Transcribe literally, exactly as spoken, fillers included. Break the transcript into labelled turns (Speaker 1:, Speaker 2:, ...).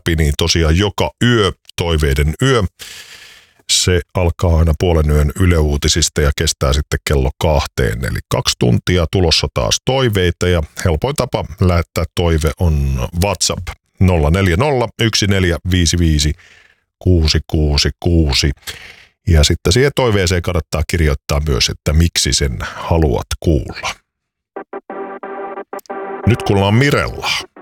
Speaker 1: läpi, niin tosiaan joka yö toiveiden yö. Se alkaa aina puolen yön Yle Uutisista ja kestää sitten kello kahteen, eli kaksi tuntia tulossa taas toiveita ja helpoin tapa lähettää toive on WhatsApp nolla neljä nolla yksi neljä viisi viisi kuusi kuusi kuusi ja sitten siihen toiveeseen kannattaa kirjoittaa myös, että miksi sen haluat kuulla. Nyt kuullaan Mirellaa.